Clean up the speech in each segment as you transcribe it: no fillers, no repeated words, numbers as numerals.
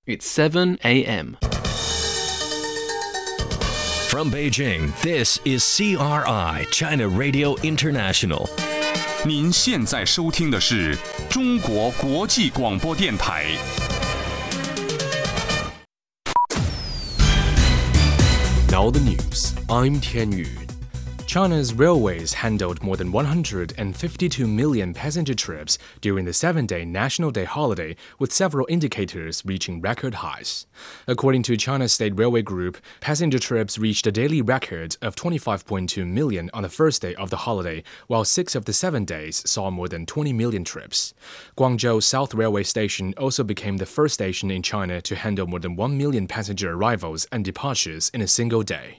It's 7 a.m. From Beijing, this is CRI, China Radio International. 您现在收听的是中国国际广播电台。 Now the news. I'm Tian Yu. China's railways handled more than 152 million passenger trips during the 7-day National Day holiday, with several indicators reaching record highs. According to China's State Railway Group, passenger trips reached a daily record of 25.2 million on the first day of the holiday, while 6 of the 7 days saw more than 20 million trips. Guangzhou South Railway Station also became the first station in China to handle more than 1 million passenger arrivals and departures in a single day.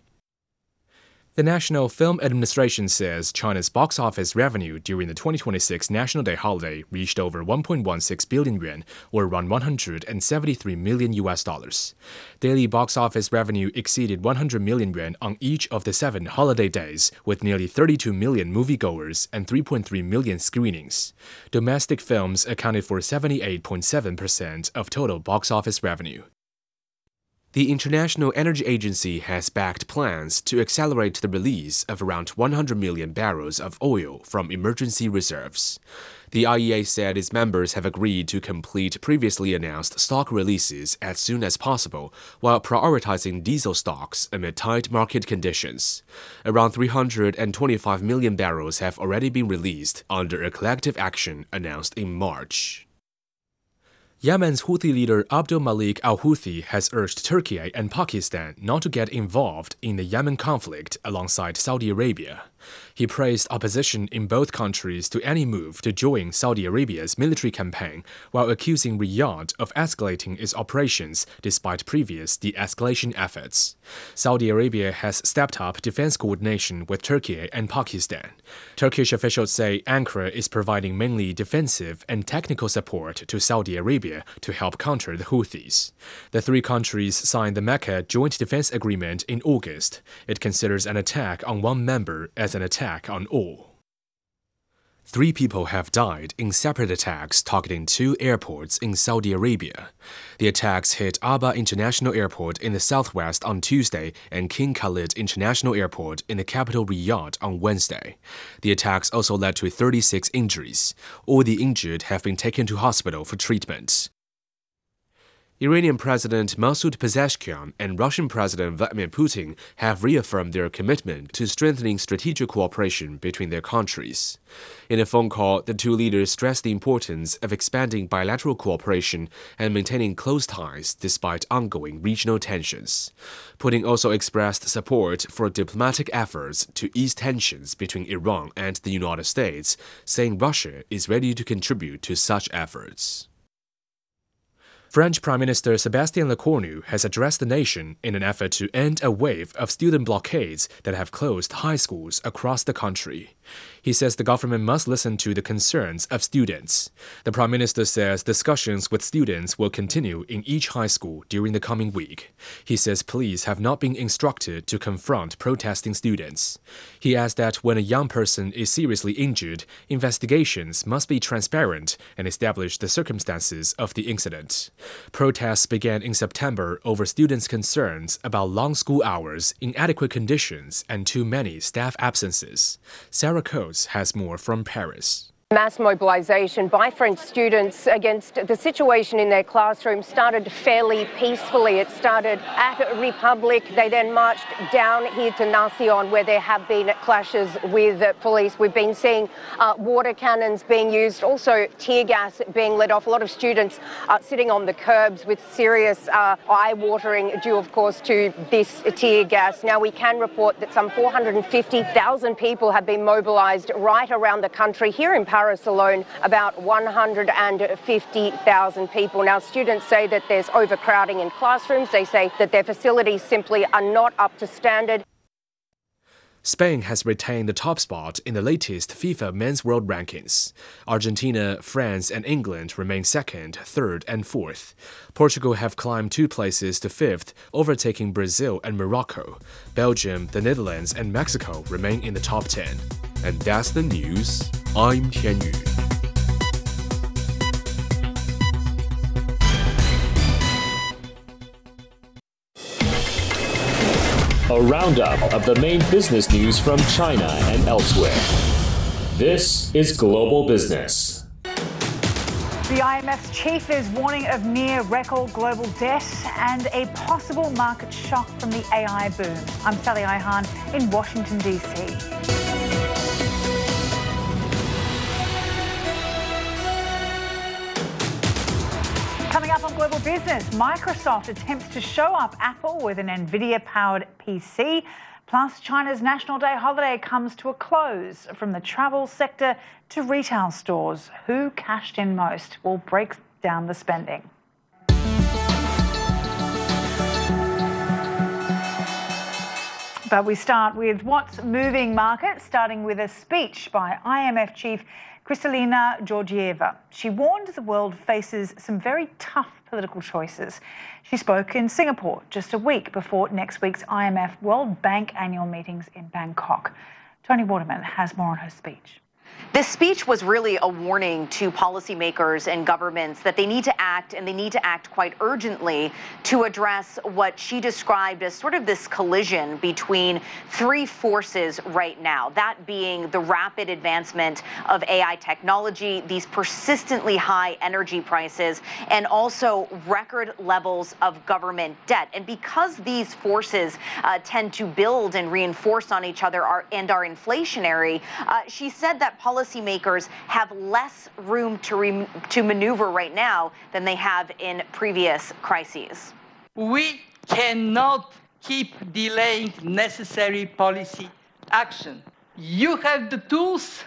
The National Film Administration says China's box office revenue during the 2026 National Day holiday reached over 1.16 billion yuan, or around $173 million. Daily box office revenue exceeded 100 million yuan on each of the 7 holiday days, with nearly 32 million moviegoers and 3.3 million screenings. Domestic films accounted for 78.7% of total box office revenue. The International Energy Agency has backed plans to accelerate the release of around 100 million barrels of oil from emergency reserves. The IEA said its members have agreed to complete previously announced stock releases as soon as possible, while prioritizing diesel stocks amid tight market conditions. Around 325 million barrels have already been released under a collective action announced in March. Yemen's Houthi leader Abdul Malik al-Houthi has urged Turkey and Pakistan not to get involved in the Yemen conflict alongside Saudi Arabia. He praised opposition in both countries to any move to join Saudi Arabia's military campaign, while accusing Riyadh of escalating its operations despite previous de-escalation efforts. Saudi Arabia has stepped up defense coordination with Turkey and Pakistan. Turkish officials say Ankara is providing mainly defensive and technical support to Saudi Arabia to help counter the Houthis. The 3 countries signed the Mecca Joint Defense Agreement in August. It considers an attack on one member as an attack on all. 3 people have died in separate attacks targeting 2 airports in Saudi Arabia. The attacks hit Aba International Airport in the southwest on Tuesday and King Khalid International Airport in the capital Riyadh on Wednesday. The attacks also led to 36 injuries. All the injured have been taken to hospital for treatment. Iranian President Masoud Pezeshkian and Russian President Vladimir Putin have reaffirmed their commitment to strengthening strategic cooperation between their countries. In a phone call, the 2 leaders stressed the importance of expanding bilateral cooperation and maintaining close ties despite ongoing regional tensions. Putin also expressed support for diplomatic efforts to ease tensions between Iran and the United States, saying Russia is ready to contribute to such efforts. French Prime Minister Sébastien Lecornu has addressed the nation in an effort to end a wave of student blockades that have closed high schools across the country. He says the government must listen to the concerns of students. The Prime Minister says discussions with students will continue in each high school during the coming week. He says police have not been instructed to confront protesting students. He adds that when a young person is seriously injured, investigations must be transparent and establish the circumstances of the incident. Protests began in September over students' concerns about long school hours, inadequate conditions, and too many staff absences. Sarah Coates has more from Paris. Mass mobilisation by French students against the situation in their classrooms started fairly peacefully. It started at Republic. They then marched down here to Nation, where there have been clashes with police. We've been seeing water cannons being used, also tear gas being let off. A lot of students sitting on the curbs with serious eye-watering due, of course, to this tear gas. Now, we can report that some 450,000 people have been mobilised right around the country. Here in Paris alone, about 150,000 people. Now, students say that there's overcrowding in classrooms. They say that their facilities simply are not up to standard. Spain has retained the top spot in the latest FIFA Men's World Rankings. Argentina, France, and England remain second, third, and fourth. Portugal have climbed 2 places to fifth, overtaking Brazil and Morocco. Belgium, the Netherlands, and Mexico remain in the top 10. And that's the news. I'm Tian Yu. a roundup of the main business news from China and elsewhere. This is Global Business. The IMF's chief is warning of near record global debt and a possible market shock from the AI boom. I'm Sally Ihan in Washington, D.C. Coming up on Global Business, Microsoft attempts to show up Apple with an NVIDIA-powered PC. Plus, China's National Day holiday comes to a close. From the travel sector to retail stores, who cashed in most? We'll break down the spending. But we start with what's moving markets, starting with a speech by IMF chief Kristalina Georgieva. She warned the world faces some very tough political choices. She spoke in Singapore just a week before next week's IMF World Bank annual meetings in Bangkok. Tony Waterman has more on her speech. This speech was really a warning to policymakers and governments that they need to act, and they need to act quite urgently to address what she described as sort of this collision between three forces right now, that being the rapid advancement of AI technology, these persistently high energy prices, and also record levels of government debt. And because these forces tend to build and reinforce on each other and are inflationary, she said that policymakers have less room to maneuver right now than they have in previous crises. We cannot keep delaying necessary policy action. You have the tools,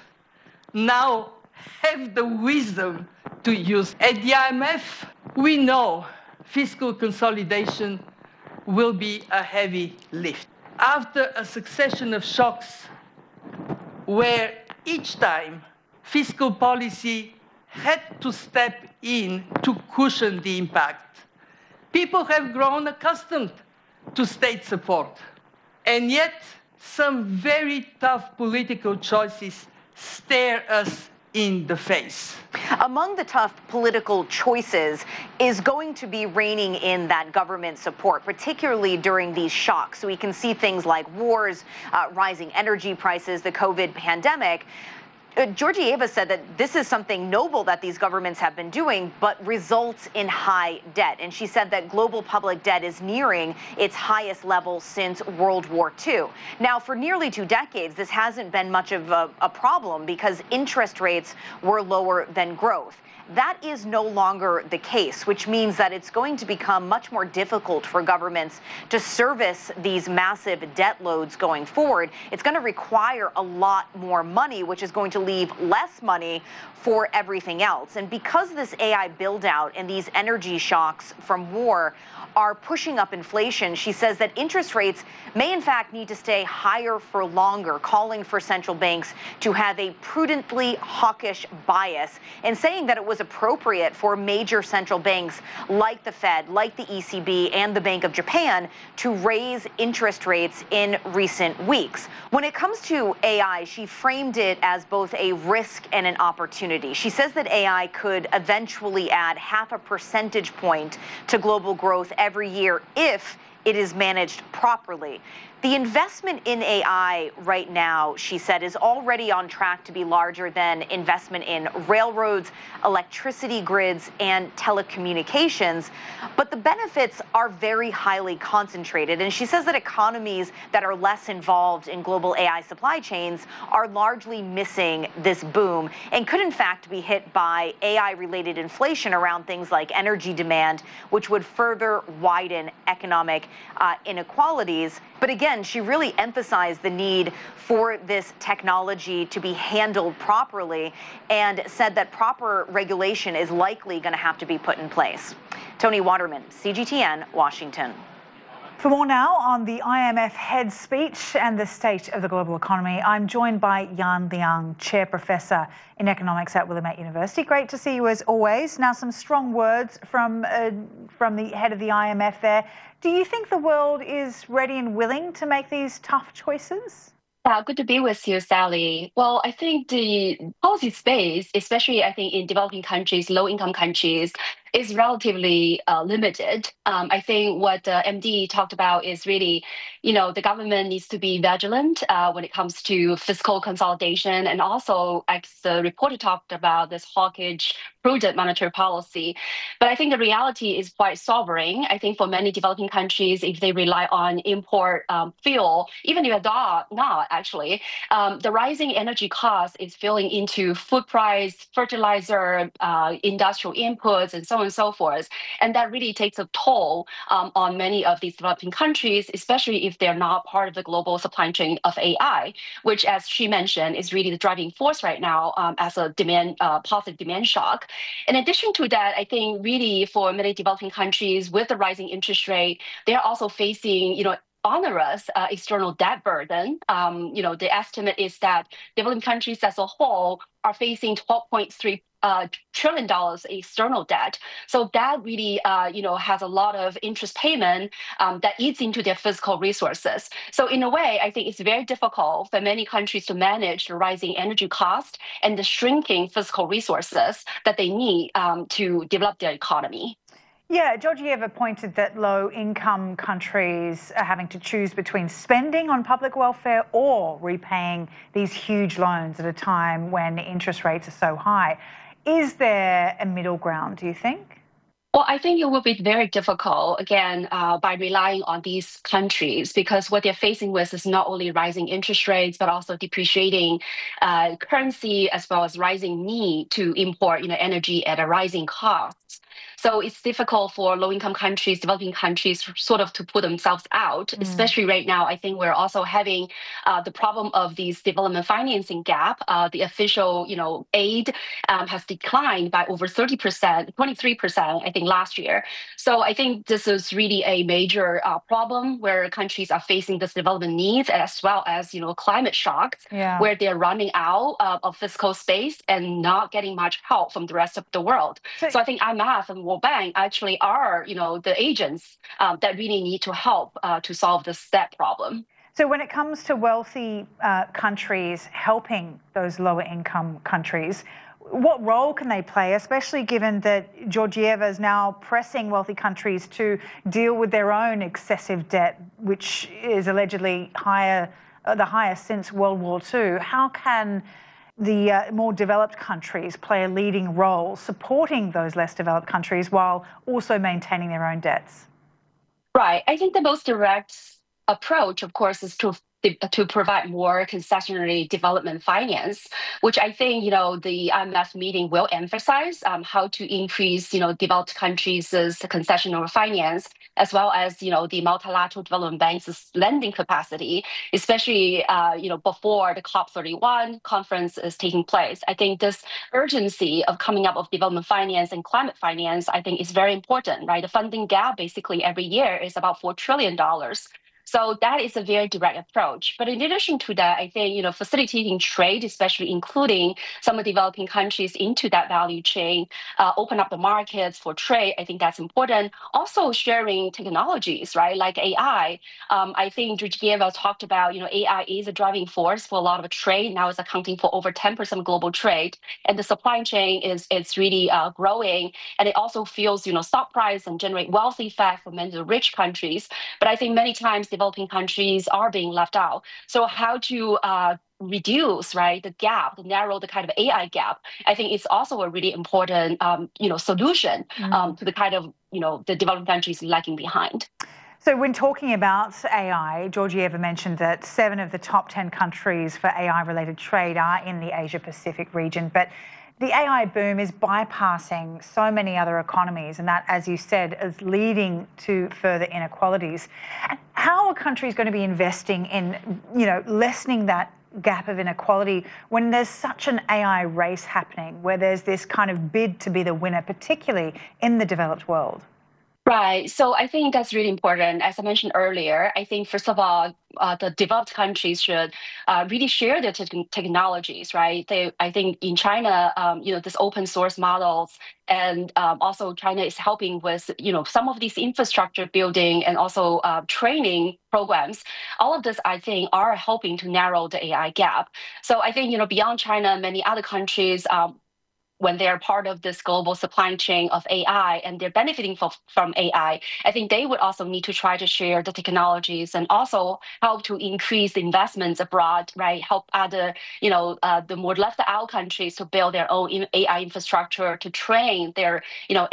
now have the wisdom to use. At the IMF, we know fiscal consolidation will be a heavy lift. After a succession of shocks where each time fiscal policy had to step in to cushion the impact, people have grown accustomed to state support. And yet, some very tough political choices stare us in the face. Among the tough political choices is going to be reining in that government support, particularly during these shocks. So we can see things like wars, rising energy prices, the COVID pandemic. Georgieva said that this is something noble that these governments have been doing, but results in high debt. And she said that global public debt is nearing its highest level since World War II. Now, for nearly 2 decades, this hasn't been much of a problem because interest rates were lower than growth. That is no longer the case, which means that it's going to become much more difficult for governments to service these massive debt loads going forward. It's going to require a lot more money, which is going to leave less money for everything else. And because this AI build out and these energy shocks from war are pushing up inflation, she says that interest rates may in fact need to stay higher for longer, calling for central banks to have a prudently hawkish bias, and saying that it was appropriate for major central banks like the Fed, like the ECB, and the Bank of Japan to raise interest rates in recent weeks. When it comes to AI, she framed it as both a risk and an opportunity. She says that AI could eventually add 0.5 percentage point to global growth every year if it is managed properly. The investment in AI right now, she said, is already on track to be larger than investment in railroads, electricity grids, and telecommunications. But the benefits are very highly concentrated. And she says that economies that are less involved in global AI supply chains are largely missing this boom and could in fact be hit by AI-related inflation around things like energy demand, which would further widen economic inequalities. But again, she really emphasized the need for this technology to be handled properly and said that proper regulation is likely going to have to be put in place. Tony Waterman, CGTN, Washington. For more now on the IMF head speech and the state of the global economy, I'm joined by Yan Liang, Chair Professor in Economics at Willamette University. Great to see you as always. Now, some strong words from the head of the IMF there. Do you think the world is ready and willing to make these tough choices? Good to be with you, Sally. Well, I think the policy space, especially I think in developing countries, low-income countries, is relatively limited. I think what MD talked about is really, the government needs to be vigilant when it comes to fiscal consolidation, and also, as the reporter talked about, this hawkish, prudent monetary policy. But I think the reality is quite sobering. I think for many developing countries, if they rely on import fuel, even if not actually, the rising energy cost is filling into food price, fertilizer, industrial inputs, and so on and so forth. And that really takes a toll on many of these developing countries, especially if they're not part of the global supply chain of AI, which, as she mentioned, is really the driving force right now as a positive demand shock. In addition to that, I think really for many developing countries with the rising interest rate, they're also facing, onerous external debt burden. The estimate is that developing countries as a whole are facing $12.3 trillion external debt. So that really, has a lot of interest payment that eats into their fiscal resources. So in a way, I think it's very difficult for many countries to manage the rising energy cost and the shrinking fiscal resources that they need to develop their economy. Yeah, Georgieva pointed that low-income countries are having to choose between spending on public welfare or repaying these huge loans at a time when interest rates are so high. Is there a middle ground, do you think? Well, I think it will be very difficult, again, by relying on these countries, because what they're facing with is not only rising interest rates, but also depreciating currency, as well as rising need to import energy at a rising cost. So it's difficult for low-income countries, developing countries, sort of to put themselves out, especially right now. I think we're also having the problem of these development financing gap. The official, aid has declined by over 30%, 23%, I think, last year. So I think this is really a major problem where countries are facing this development needs, as well as, climate shocks, where they're running out of fiscal space and not getting much help from the rest of the world. So I think IMF and World Bank actually are, the agents that really need to help to solve this debt problem. So when it comes to wealthy countries helping those lower income countries, what role can they play, especially given that Georgieva is now pressing wealthy countries to deal with their own excessive debt, which is allegedly the highest since World War II? How can the more developed countries play a leading role supporting those less developed countries while also maintaining their own debts? Right. I think the most direct approach, of course, is to provide more concessionary development finance, which I think, the IMF meeting will emphasize how to increase, developed countries' concessionary finance, as well as, the multilateral development banks' lending capacity, especially, before the COP31 conference is taking place. I think this urgency of coming up with development finance and climate finance, I think, is very important, right? The funding gap basically every year is about $4 trillion. So that is a very direct approach. But in addition to that, I think, facilitating trade, especially including some of the developing countries into that value chain, open up the markets for trade, I think that's important. Also sharing technologies, right, like AI. I think Georgieva talked about, AI is a driving force for a lot of trade. Now it's accounting for over 10% of global trade. And the supply chain is really growing. And it also fuels, stock price and generate wealth effect for many of the rich countries. But I think many times developing countries are being left out. So how to reduce, right, the gap, to narrow the kind of AI gap, I think it's also a really important, solution to the kind of, the developing countries lagging behind. So when talking about AI, Georgieva mentioned that 7 of the top 10 countries for AI-related trade are in the Asia-Pacific region. But the AI boom is bypassing so many other economies, and that, as you said, is leading to further inequalities. How are countries going to be investing in, lessening that gap of inequality when there's such an AI race happening, where there's this kind of bid to be the winner, particularly in the developed world? Right. So I think that's really important. As I mentioned earlier, I think, first of all, the developed countries should really share their technologies, right? I think in China, this open source models, and also China is helping with, some of these infrastructure building and also training programs. All of this, I think, are helping to narrow the AI gap. So I think, beyond China, many other countries when they're part of this global supply chain of AI and they're benefiting from AI, I think they would also need to try to share the technologies and also help to increase the investments abroad, right? Help other, the more left out countries to build their own AI infrastructure to train their,